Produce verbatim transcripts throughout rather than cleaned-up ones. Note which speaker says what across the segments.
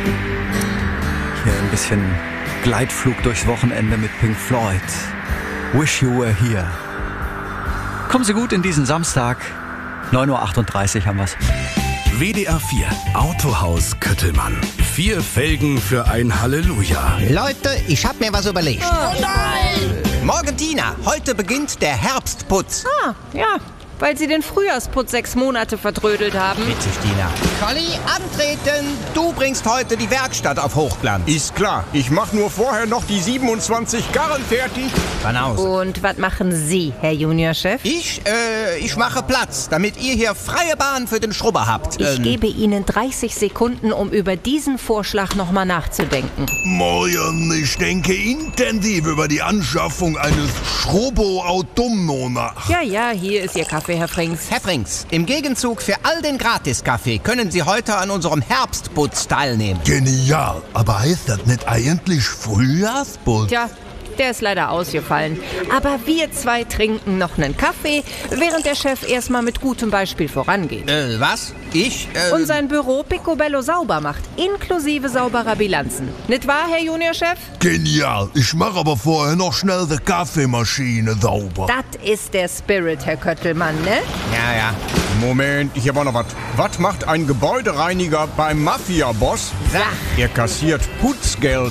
Speaker 1: Hier ein bisschen Gleitflug durchs Wochenende mit Pink Floyd. Wish You Were Here. Kommen Sie gut in diesen Samstag. neun Uhr achtunddreißig haben wir's.
Speaker 2: W D R vier Autohaus Köttelmann. Vier Felgen für ein Halleluja.
Speaker 3: Leute, ich hab mir was überlegt.
Speaker 4: Oh nein!
Speaker 3: Morgentina, heute beginnt der Herbstputz.
Speaker 4: Ah, ja, weil Sie den Frühjahrsputz sechs Monate vertrödelt haben.
Speaker 3: Witzig, Tina. Colli, antreten! Du bringst heute die Werkstatt auf Hochglanz.
Speaker 5: Ist klar. Ich mach nur vorher noch die siebenundzwanzig Garren fertig.
Speaker 3: Banause.
Speaker 4: Und was machen Sie, Herr Juniorchef?
Speaker 3: Ich, äh, ich mache Platz, damit ihr hier freie Bahn für den Schrubber habt.
Speaker 4: Ich
Speaker 3: Ähm,
Speaker 4: gebe Ihnen dreißig Sekunden, um über diesen Vorschlag nochmal nachzudenken.
Speaker 6: Morgen, ich denke intensiv über die Anschaffung eines Schrobo-Automno nach.
Speaker 4: Ja, ja, hier ist Ihr Kaffee, Herr Frings.
Speaker 3: Herr Frings, im Gegenzug für all den Gratiskaffee können Sie heute an unserem Herbstputz teilnehmen.
Speaker 6: Genial, aber heißt das nicht eigentlich Frühjahrsputz?
Speaker 4: Tja, der ist leider ausgefallen. Aber wir zwei trinken noch einen Kaffee, während der Chef erstmal mit gutem Beispiel vorangeht.
Speaker 3: Äh, was? Ich, äh...
Speaker 4: Und sein Büro picobello sauber macht, inklusive sauberer Bilanzen. Nicht wahr, Herr Juniorchef?
Speaker 6: Genial, ich mache aber vorher noch schnell die Kaffeemaschine sauber.
Speaker 4: Das ist der Spirit, Herr Köttelmann, ne?
Speaker 3: Ja, ja.
Speaker 5: Moment, ich habe auch noch was. Was macht ein Gebäudereiniger beim Mafia-Boss?
Speaker 4: Sag.
Speaker 5: Er kassiert Putzgeld.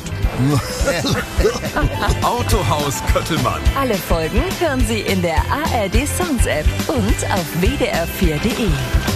Speaker 2: Autohaus Köttelmann.
Speaker 7: Alle Folgen hören Sie in der A R D Sounds App und auf w d r vier punkt d e.